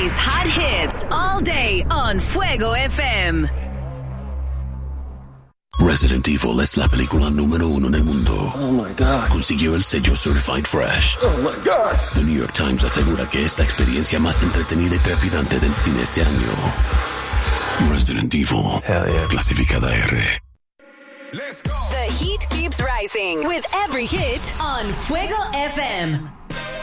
Kicks hot hits all day on Fuego FM. Resident Evil es la película número 1 en el mundo. Oh my God. Consiguió el sello Certified Fresh. Oh my God. The New York Times asegura que es la experiencia más entretenida y trepidante del cine este año. Resident Evil. Hell yeah. Clasificada R. Let's go. The heat keeps rising with every hit on Fuego FM.